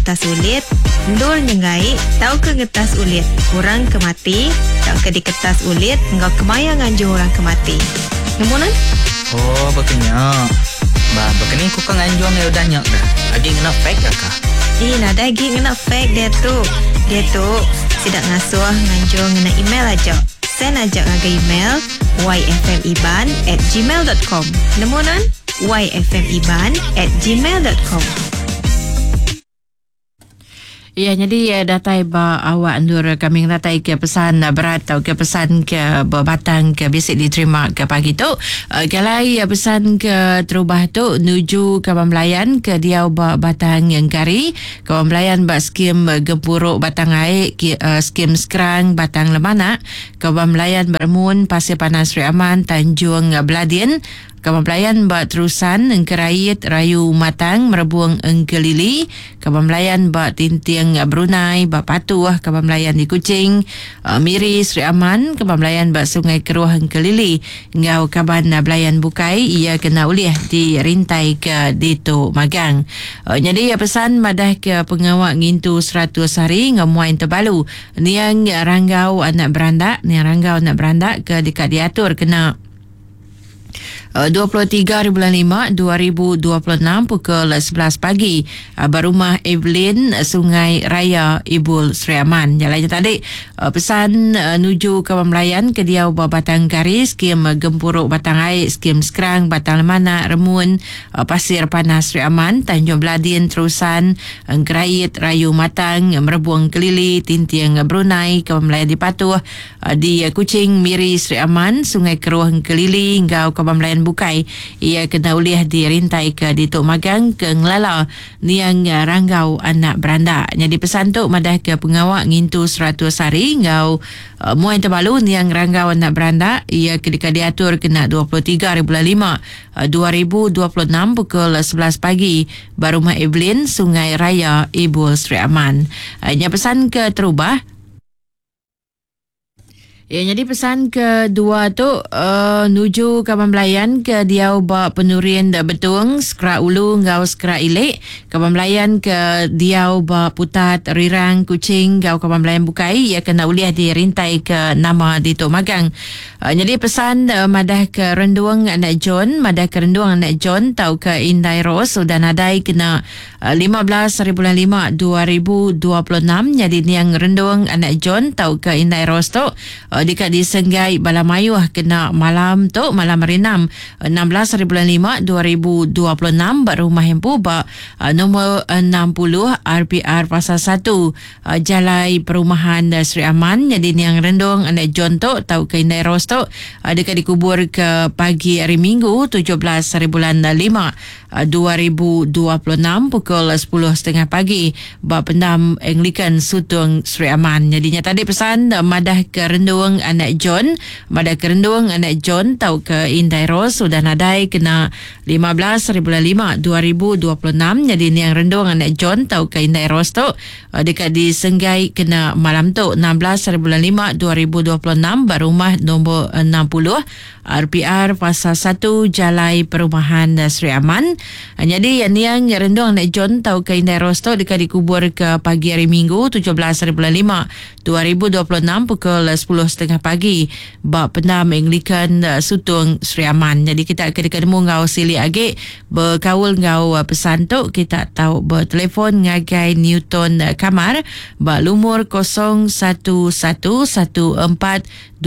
ngetas ulit, ndur nyengai, tau ke ngetas ulit, orang kemati, tau ke di kertas ulit, engkau kemaya nganju orang kemati. Namunan? Oh, begini. Begini ku kan nganjuang ya udah nyak dah. Lagi kena fake kah? Nada lagi kena fake dia tu. Dia tu tidak ngasuh nganjuang ngena email aja. Send aja ngaga email yfmiban@gmail.com. Namunan? yfmiban@gmail.com. Ya, jadi datai ba awak andur kami datai ke pesan berat atau ke pesan ke batang ke bisik diterima ke pagi tu. Kalai pesan ke terubah tu nuju ke pembelayan ke dia ba batang yang kari, ke pembelayan ba skim gempuruk batang air, skim sekerang batang lemana, ke pembelayan bermun Pasir Panas Sri Aman Tanjung Beladin, Kepembelayan ba terusan engkerait rayu matang merebuang engkelili, kepembelayan ba tintiang Brunei, ba patuah kepembelayan di Kuching, Miri Sri Aman, kepembelayan ba Sungai Keruh engkelili, ngau kaban belayan bukai ia kena uliah di rintai ke Dito Magang. Jadi pesan madah ke pengawak ngintu 100 hari ngamuain terbalu niang ranggau anak berandak ke dekat diatur kena 23 bulan 5 2026 pukul 11 pagi Barumah Evelyn Sungai Raya Ibul Sri Aman. Jalannya tadi pesan nuju ke pembelayan ke dia batang kari, skim gempuruk batang air, skim sekerang batang lemana remun Pasir Panas Sri Aman Tanjung Beladin terusan engkerait rayu matang merebuang kelili tintiang Brunei, ke pembelayan di Patuh di Kuching Miri Sri Aman Sungai Keruh kelili ngau ke pembelayan bukai ia kena uliah di rintai ke Ditok Magang ke Ngelala niang ranggau anak beranda. Jadi pesan tu madah ke pengawak ngintu 100 hari ngau muai terbalu niang ranggau anak beranda ia ketika diatur kena 23 bulan 5 2026 pukul 11 pagi Barumah Evelyn Sungai Raya Ibul Sri Aman. Nya pesan ke terubah. Ya, jadi pesan kedua tu nuju ke pembelayan ke dia ba penurian da betung skra ulu ngau skra ilik, ke pembelayan ke dia ba putat rirang Kuching ngau ke pembelayan bukai ia kena uliah di rintai ke nama di Tok Magang. Jadi pesan madah ke renduang anak John tau ke Indai Ros sudah nadai kena 15 bulan 5 2026. Jadi ni yang renduang anak John tau ke Indai Ros tu dekat di Senggai Balamayuh kena malam renam 16 bulan 5 2026 berumah hempu ba nombor 60 RPR Pasal 1 Jalai Perumahan Sri Aman. Jadi ni yang rendung anak John tu tau ke Indai Ros tu dekat dikubur ke pagi hari Minggu 17 bulan 5 2026 pukul 10.30 ba pendam Anglican Sutung Sri Aman. Jadinya tadi pesan madah ke rendung anak John tau ke Indai Ros sudah nadai kena 15 bulan 5 2026. Jadi ni yang rendung anak John tau ke Indai Ros tu dekat di Senggai kena malam tu 16 bulan 5 2026 berumah nombor 60 RPR Pasal 1 Jalai Perumahan Sri Aman. Jadi ni yang rendung anak John tau ke Indai Ros tu dekat dikubur ke pagi hari Minggu 17 bulan 5 2026 pukul 10.30 pagi ba pendam Anglican Sutung Sri Aman. Jadi kita kedemu ngau sili age berkaul ngau pesan tu kita tahu bertelefon ngagai Newton Kamar ba lumur 01114243198011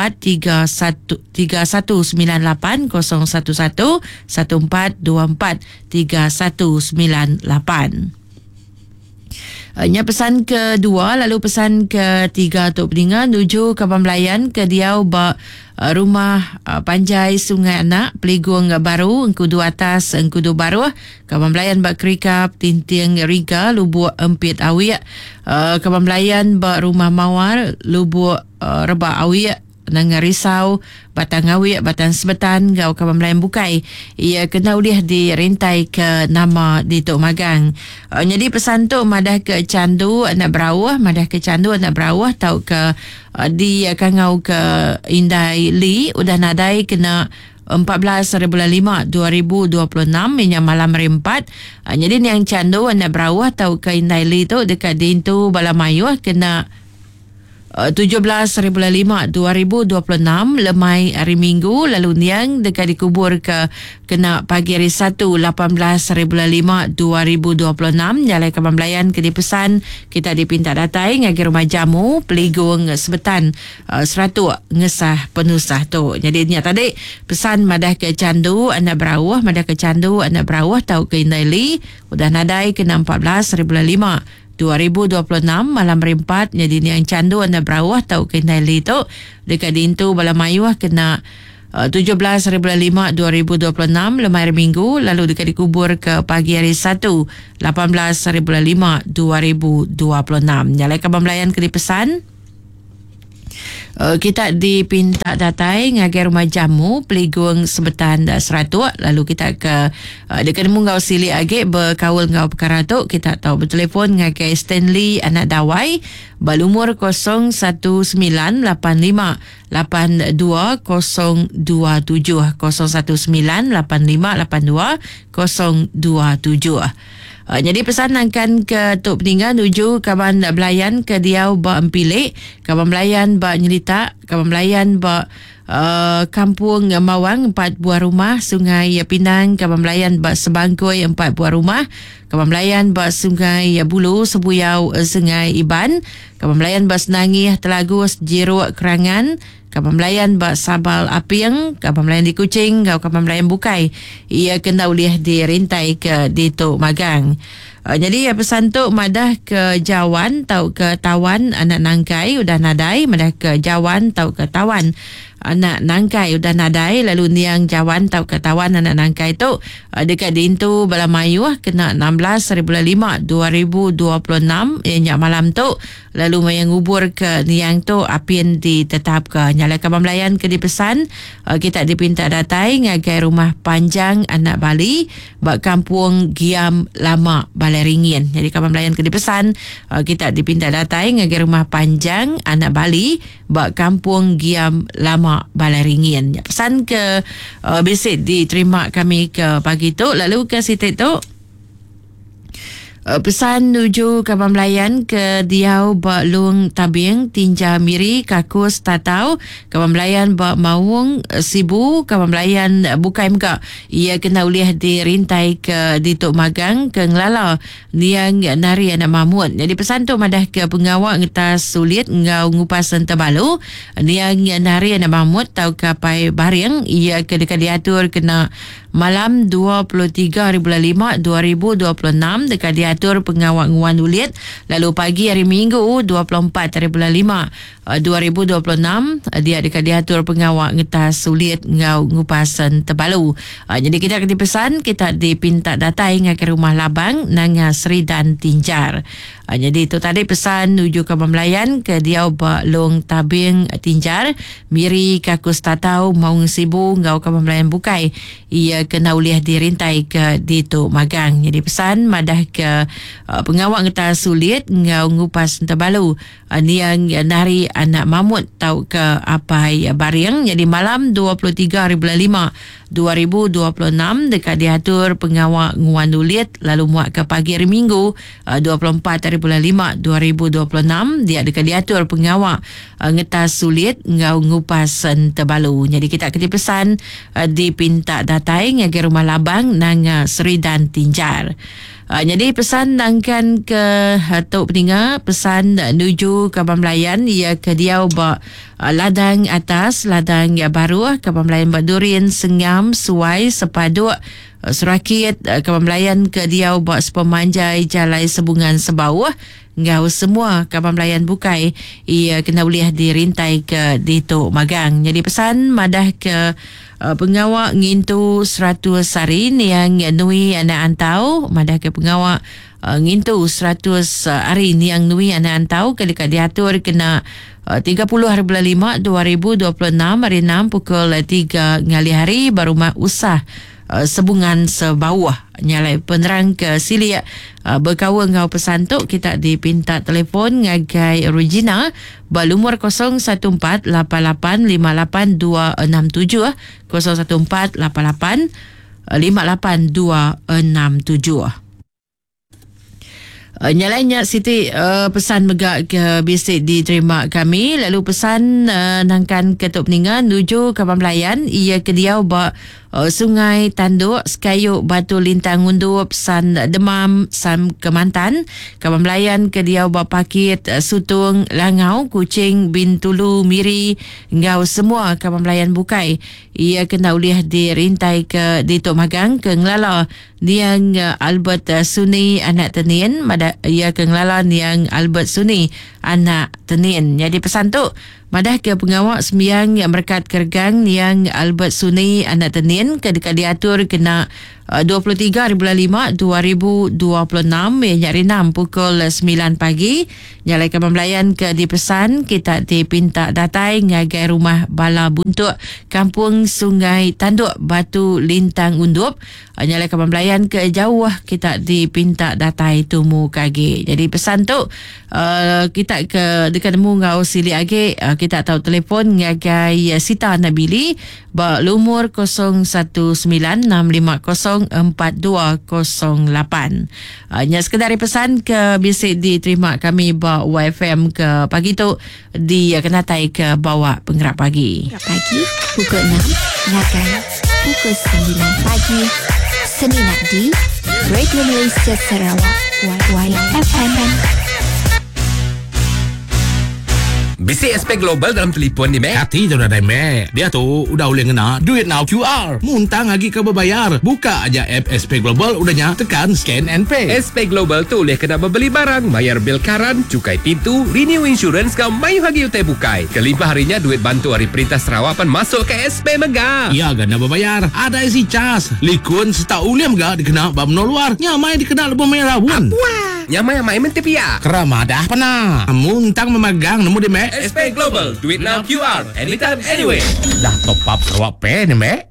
14243198. Nya pesan kedua, lalu pesan ketiga untuk pendengar nuju ke pembelayan ke dia ba rumah Panjai Sungai Anak Peligung Baru Engkudu Atas Engkudu Baru ke pembelayan ba Kerikap Tinting Riga Lubuk Empit Awik ke pembelayan ba rumah Mawar Lubuk Rebak Awik Nang Risau Batang Awik Batang Sebetan Gau ke pembelayan bukai ia kena uliah di rintai ke nama di Tok Magang. Jadi pesan tu madah ke Candu anak berawah tau ke di kangau ke Indai Li udah nadai kena 14.5 2026 yang malam hari 4. Jadi ni yang candu anak berawah tau ke Indaili tu dekat Dintu Balamayu kena 17.5 2026 lemai hari Minggu, lalu niang dekat dikubur ke kena pagi hari 1 18.5 2026 jalai Kaban Belayan ke dipesan kita dipinta datai ngagi rumah jamu peligung sebetan seratuk ngesah penusah tu. Jadi ni tadi pesan madah ke candu anak berawah, madah ke candu anak berawah tau ke Indaili udah nadai kena 14.5 2026 malam hari 4. Jadi ni yang candu anda berawah tau ke Indaili tu dekat Dintu Balamayu kena 17.5 2026 lemai hari Minggu, lalu dekat dikubur ke pagi hari 1 18.5 2026 jalai Kaban Belayan ke dipesan kita dipinta datai ngagai rumah jamu peligung sebetan seratuk, lalu kita ke dekat munggau sili age berkawal ngau perkara tu kita tahu bertelefon ngagai Stanley anak dawai balumur 01985 82 027 01985 82 027. Jadi pesan akan ke Tok Peninggal nuju Kaban Belayan ke Diau ba Empilik, Kaban Belayan ba Nyelita, Kaban Belayan ba Kampung Mawang 4 buah rumah, Sungai Pinang, Kaban Belayan ba Sebangkoi 4 buah rumah, Kaban Belayan ba Sungai Bulu, Sebuyau Sungai Iban, Kaban Belayan ba Senangi Telagus Jeruk Kerangan, Kaban Belayan ba Sabal Apiang, Kaban Belayan di Kuching, Kaban Belayan Bukai. Ia kena ulih dirintai ke di Tok Magang. Jadi pesan tu madah ke Jawan tau ke Tawan anak Nangkai udah nadai, madah ke Jawan tau ke Tawan anak Nangkai udah nadai, lalu niang Jawan tau ke Tawan anak Nangkai tu dekat Dintu Balamayu kena 16.5 2026 yang malam tu, lalu mayang ubur ke niang tu apian ditetap ke nyala Kaban Belayan ke dipesan kita dipinta datai ngagai rumah panjang anak Bali bak kampung Giam Lama Balai Ringin. Jadi Kaban Belayan ke dipesan kita dipinta datai ngagai rumah panjang anak Bali bak kampung Giam Lama Balai Ringin. Pesan ke besik diterima kami ke pagi tu, lalu ke sitik tu pesan nuju Kaban Belayan ke Diau ba Lung Tabing Tinja Miri Kakus Tatau, Kaban Belayan ba Mawung Sibu, Kaban Belayan Bukai Meka. Ia kena ulih dirintai ke di Tok Magang ke Ngelala niang nari anak Mahmud. Jadi pesan tu madah ke pengawak ngetas sulit ngau ngupasan terbalu niang nari anak Mahmud tau kapai baring. Ia ke dekat diatur kena malam 23.5 2026 dekat diatur pengawak nguan ulit, lalu pagi hari Minggu 24.5 2026 dia dekat diatur pengawak ngetas sulit ngau ngupasan terbalu. Jadi kita akan dipesan kita dipinta datai ke rumah labang nanga Sri dan Tinjar. Jadi itu tadi pesan nuju Kaban Belayan ke Diau ba Long Tabing Tinjar Miri Kakus Tatau Maung Sibu ngau Kaban Belayan Bukai. Ia kena ulih dirintai ke di Tok Magang. Jadi pesan madah ke pengawak ngetas sulit ngau ngupas terbalu niang nari anak Mahmud tau ke apai baring. Jadi malam 23.5 2026 dekat diatur pengawak nguan ulit, lalu muat ke pagi hari Minggu 24.5 2026 dia dekat diatur pengawak ngetas sulit ngau ngupasan terbalu. Jadi kita kena pesan dipinta datai ngagi rumah labang nang Sri dan Tinjar. Jadi pesan nangkan ke Tok Peninggal, pesan nuju Kaban Belayan ia ke Diau ba ladang atas, ladang baru, Kaban Belayan ba Durin, Sengam, Suai, Sepaduk, Surakit, Kaban Belayan ke Diau ba Sepemanjai, Jalai Sebungan Sebawah, ngau semua Kaban Belayan Bukai. Ia kena boleh dirintai ke di Tok Magang. Jadi pesan madah ke pengawak ngintu 100 hari yang nui anak antau, madah ke pengawak ngintu 100 hari ni yang nui anak antau kelika diatur kena 30 hari bulan 5 2026 hari 6 pukul 3 ngali hari baru usah sebungan sebawah nyalai penerang ke silia berkawan ngau pesantuk kita dipinta telefon ngagai Regina balumur 014 88 58 267 014 88 58 267. Nyalainya Siti pesan megak ke bisik diterima kami lalu pesan nangkan ketuk peningan nuju Kapal Melayan ia kediau ba Sungai Tanduk Sekayuk Batu Lintang Undup San Demam San Kemantan Kapal Melayan kediau ba Pakit Sutung Langau Kuching Bintulu Miri ngau semua Kapal Melayan bukai ia kena uliah dirintai ke di Tok Magang ke Ngelala niang Albert Suni anak Tenin ia ke Ngelala niang Albert Suni anak Tenin jadi pesan tu madah ke pengawak sembiang yang berkat kergang yang Albert Suni anak Tenin kedekat diatur kena 23 hari bulan 5 2026 nyari 6 pukul 9 pagi nyalai Kapal Melayan ke dipesan kita dipinta datai ngagai rumah bala buntuk kampung Sungai Tanduk Batu Lintang Undup nyalai Kapal Melayan ke jauh kita dipinta datai tumu kage jadi pesan tu kita ke dekat nemu ngau sili age kita tahu telefon ngagai Sita Nabili ba lumur 0196504208 nya sekedar pesan ke bisik diterima kami ba YFM ke pagi tu di kenatai ke bawa penggerak pagi pukul 6 ngagai pukul 9 pagi Seminat di Radio Malaysia Sarawak YFM. Bisik SP Global dalam telefon ni, Mek. Hati je dah, Mek. Dia tu udah boleh ngena Duit Now QR. Muntang lagi ke berbayar. Buka aja app SP Global, udahnya tekan scan and pay. SP Global tu boleh kena membeli barang, bayar bil karan, cukai pintu, renew insurance kau mayu hagi utai bukai. Kelimpah harinya duit bantu hari perintah Sarawak pan masuk ke SP Mega. Ya, gana berbayar. Ada isi cas. Likun seta uliam gak dikena bab no luar. Nyamai dikena lebih merah pun. Wah, nyamai mentepia. Keramadah pernah. Muntang memegang nemu di Mek. SP Global, duit now QR, anytime, anywhere. Dah top up Sarawak Pay ni, Mek.